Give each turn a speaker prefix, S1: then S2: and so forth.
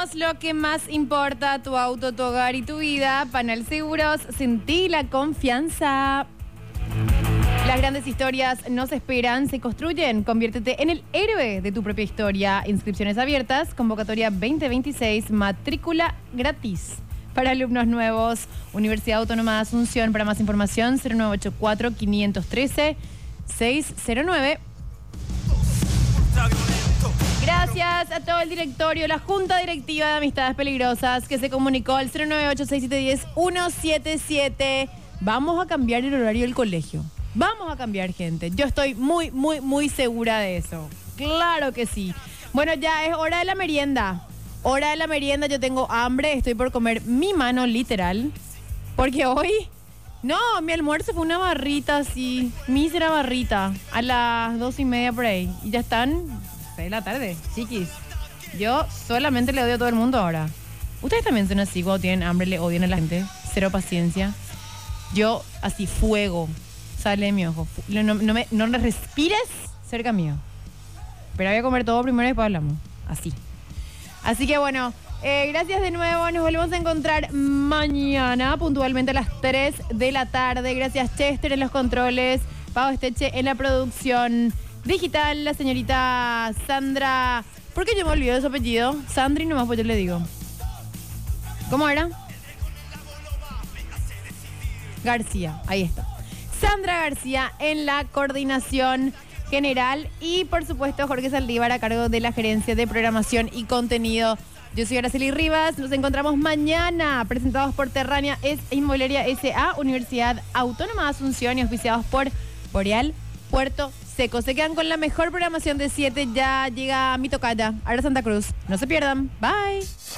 S1: Cuidamos lo que más importa, tu auto, tu hogar y tu vida. Panal Seguros, sentí la confianza. Las grandes historias no se esperan, se construyen. Conviértete en el héroe de tu propia historia. Inscripciones abiertas, convocatoria 2026, matrícula gratis. Para alumnos nuevos, Universidad Autónoma de Asunción. Para más información, 0984-513-609. Gracias a todo el directorio, la Junta Directiva de Amistades Peligrosas, que se comunicó al 098-6710-177. Vamos a cambiar el horario del colegio. Vamos a cambiar, gente. Yo estoy muy segura de eso. Claro que sí. Bueno, ya es hora de la merienda. Hora de la merienda, yo tengo hambre, estoy por comer mi mano literal. Porque hoy, no, mi almuerzo fue una barrita así, mísera barrita, a las 2:30 por ahí. Y ya están 6 de la tarde, chiquis. Yo solamente le odio a todo el mundo ahora. Ustedes también son así, cuando tienen hambre le odian a la gente. Cero paciencia. Yo, así, fuego sale de mi ojo. No me respires cerca mío. Pero voy a comer todo primero y después hablamos. Así. Así que bueno, gracias de nuevo. Nos volvemos a encontrar mañana, puntualmente a las 3 de la tarde. Gracias, Chester, en los controles. Pau Esteche en la producción digital. La señorita Sandra. ¿Por qué yo me olvido de su apellido? Sandri nomás, pues yo le digo. ¿Cómo era? García, ahí está. Sandra García en la coordinación general y por supuesto Jorge Saldívar a cargo de la gerencia de programación y contenido. Yo soy Araceli Rivas, nos encontramos mañana presentados por Terrania Inmobiliaria S.A. Universidad Autónoma de Asunción y auspiciados por Boreal Puerto Seco. Se quedan con la mejor programación de 7, ya llega mi tocaya, ahora Santa Cruz. No se pierdan, bye.